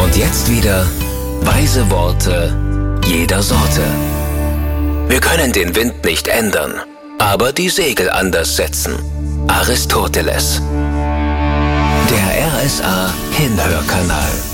Und jetzt wieder weise Worte jeder Sorte. Wir können den Wind nicht ändern, aber die Segel anders setzen. Aristoteles. Der RSA Hinhörkanal.